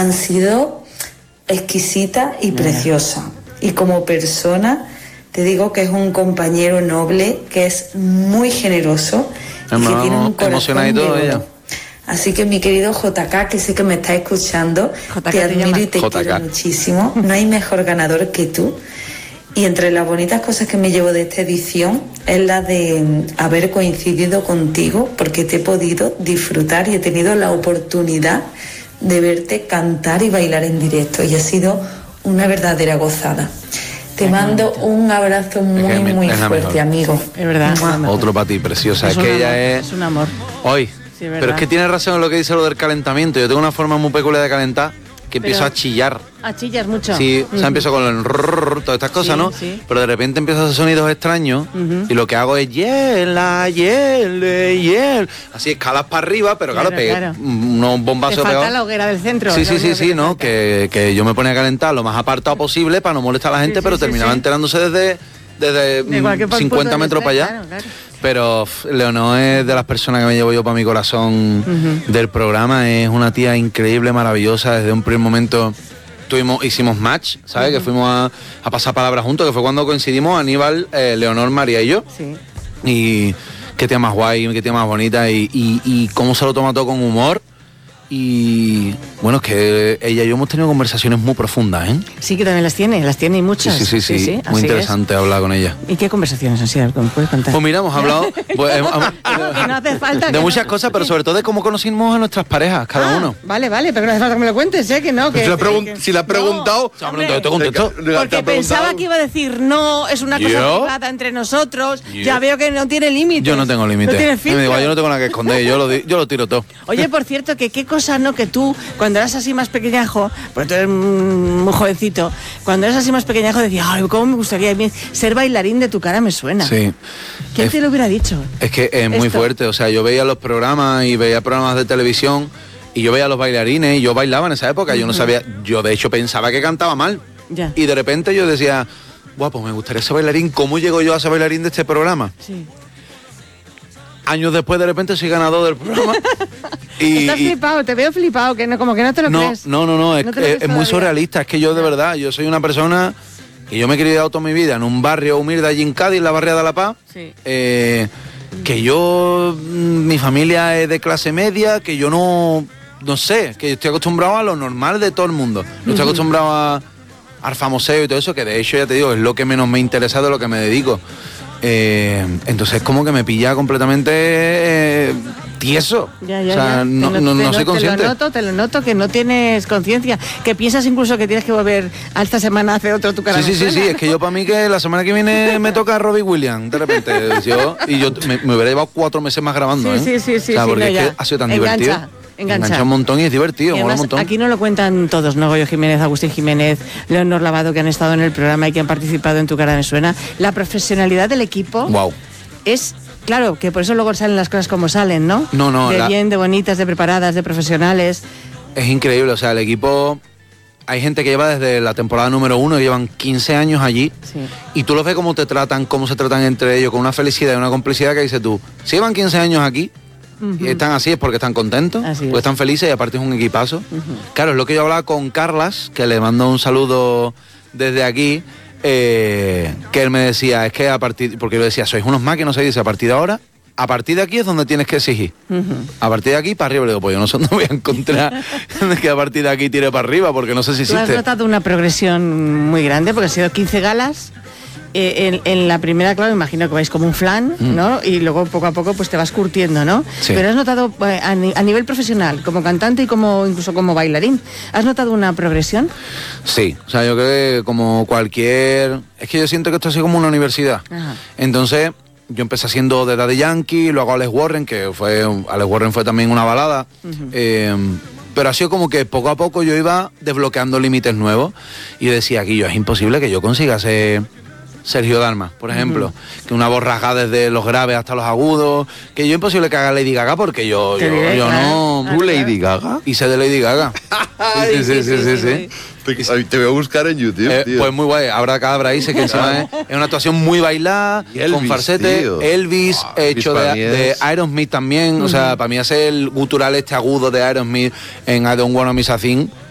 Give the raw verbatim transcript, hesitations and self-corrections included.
han sido exquisitas y preciosas. Y como persona, te digo que es un compañero noble, que es muy generoso y que tiene un corazón de oro. Así que mi querido J K, que sé que me está escuchando, te admiro y te quiero muchísimo. No hay mejor ganador que tú. Y entre las bonitas cosas que me llevo de esta edición es la de haber coincidido contigo, porque te he podido disfrutar y he tenido la oportunidad de verte cantar y bailar en directo, y ha sido una verdadera gozada. Te es mando bonito. Un abrazo muy, es muy es fuerte, amigo. Es verdad. Otro para ti, preciosa. Es, es que ella amor, es... Es un amor. Hoy. Sí, es pero es que tiene razón en lo que dice lo del calentamiento. Yo tengo una forma muy peculiar de calentar, que empiezo pero, a chillar. ¿A chillar mucho? Sí, uh-huh. O sea, empiezo con el rrr, todas estas cosas, sí, ¿no? Sí. Pero de repente empiezo a hacer sonidos extraños, uh-huh. Y lo que hago es hiela, hiela, hiel. Así, escalas para arriba, pero claro, claro, pegué claro. unos bombazos pegados. Te falta pegados. la hoguera del centro. Sí, sí, sí, sí, ¿no? Que, que yo me ponía a calentar lo más apartado posible para no molestar a la gente, sí, pero sí, terminaba sí. enterándose desde, desde de cincuenta metros para allá. Claro, claro. Pero Leonor es de las personas que me llevo yo para mi corazón uh-huh. del programa. Es una tía increíble, maravillosa. Desde un primer momento tuvimos, hicimos match, ¿sabes? Uh-huh. Que fuimos a, a pasar palabras juntos, que fue cuando coincidimos Aníbal, eh, Leonor, María y yo. Sí. Y qué tía más guay, qué tía más bonita y, y, y cómo se lo toma todo con humor. Y bueno, es que ella y yo hemos tenido conversaciones muy profundas, ¿eh? Sí, que también las tiene, las tiene y muchas. Sí, sí, sí, sí, sí. Muy interesante es. hablar con ella. ¿Y qué conversaciones han sido? ¿Me puedes contar? Pues mira, hemos hablado pues, hemos, no, que no hace falta, de muchas no, cosas, pero sobre todo de cómo conocimos a nuestras parejas, cada ah, uno. Vale, vale, pero no hace falta que me lo cuentes, ¿eh? Que no, que... Si, la, pregun- que, si la ha preguntado... No, hombre, yo te contesto. Porque pensaba que iba a decir, no, es una cosa ¿Yo? privada entre nosotros, ¿Yo? ya veo que no tiene límites. Yo no tengo límites. No tiene filtro. Igual, yo no tengo nada que esconder, yo lo, yo lo tiro todo. Oye, por cierto, que qué cosa, ¿no? Que tú, cuando eras así más pequeñajo, porque tú eres muy jovencito, cuando eras así más pequeñajo decías, ay, cómo me gustaría ser bailarín de Tu cara me suena. Sí. ¿Quién es, te lo hubiera dicho? Es que es muy Esto. fuerte, o sea, yo veía los programas y veía programas de televisión y yo veía a los bailarines y yo bailaba en esa época, uh-huh. yo no sabía, yo de hecho pensaba que cantaba mal. Ya. Y de repente yo decía, guau, pues me gustaría ser bailarín, ¿cómo llego yo a ser bailarín de este programa? Sí. Años después de repente soy ganador del programa. y, Estás y... flipado, te veo flipado, que no, como que no te lo no, crees. No, no, no, es, no es, es muy surrealista, es que yo de verdad, yo soy una persona que yo me he criado toda mi vida en un barrio humilde allí en Cádiz, en la barriada de La Paz, sí. eh, que yo, mi familia es de clase media, que yo no, no sé, que yo estoy acostumbrado a lo normal de todo el mundo, yo estoy acostumbrado a, al famoseo y todo eso, que de hecho ya te digo, es lo que menos me interesa de lo que me dedico. Eh, entonces como que me pilla completamente eh, tieso. Ya, ya, o sea, ya. no, lo, no, no te, soy consciente. Te lo noto, te lo noto, que no tienes conciencia, que piensas incluso que tienes que volver a esta semana a hacer otro Tu cara sí, me sí, suena. Sí, sí, es que yo para mí que la semana que viene me toca a Robbie Williams, de repente, yo, y yo me, me hubiera llevado cuatro meses más grabando, sí, ¿eh? Sí, sí, sí. O sea, sí, porque no, es que ha sido tan Engancha. divertido. Engancha. Engancha un montón y es divertido, y mola además, un montón. Aquí no lo cuentan todos, ¿no? Goyo Jiménez, Agustín Jiménez, Leonor Lavado, que han estado en el programa y que han participado en Tu cara me suena. La profesionalidad del equipo wow. es... Claro, que por eso luego salen las cosas como salen, ¿no? No, no. De la... bien, de bonitas, de preparadas, de profesionales. Es increíble, o sea, el equipo... Hay gente que lleva desde la temporada número uno, que llevan quince años allí, sí. Y tú los ves cómo te tratan, cómo se tratan entre ellos, con una felicidad y una complicidad que dices tú, si llevan quince años aquí, uh-huh. Y están así es porque están contentos, así porque es. Están felices y aparte es un equipazo. Uh-huh. Claro, es lo que yo hablaba con Carlas, que le mando un saludo desde aquí, eh, que él me decía, es que a partir, porque yo decía, sois unos máquinas, y dice, a partir de ahora, a partir de aquí es donde tienes que exigir. Uh-huh. A partir de aquí para arriba, le digo, pues yo no sé dónde voy a encontrar que a partir de aquí tire para arriba, porque no sé si existe. Tú has notado una progresión muy grande, porque han sido quince galas. Eh, en, en la primera, claro, imagino que vais como un flan, mm. ¿no? Y luego poco a poco pues te vas curtiendo, ¿no? Sí. Pero has notado eh, a, ni, a nivel profesional, como cantante y como incluso como bailarín, ¿has notado una progresión? Sí, o sea, yo creo que como cualquier... Es que yo siento que esto es así como una universidad. Ajá. Entonces, yo empecé haciendo de Daddy Yankee, luego Alex Warren, que fue... Alex Warren fue también una balada. Uh-huh. Eh, pero ha sido como que poco a poco yo iba desbloqueando límites nuevos y decía, aquí yo es imposible que yo consiga ser... Sergio Dalma, por ejemplo, uh-huh. Que una voz rasgada desde los graves hasta los agudos, que yo imposible que haga Lady Gaga porque yo, yo, yo, yo no... ¿Tú Lady Gaga? Hice de Lady Gaga. Sí, sí, sí, sí, sí, sí, sí. Te voy a buscar en YouTube, eh, tío. Pues muy guay, Abra Cadabra dice que encima es, es una actuación muy bailada, Elvis, con falsete, tío. Elvis, oh, hecho de, de Aerosmith también, uh-huh. O sea, para mí hacer el gutural este agudo de Aerosmith en I Don't Wanna Miss a Thing,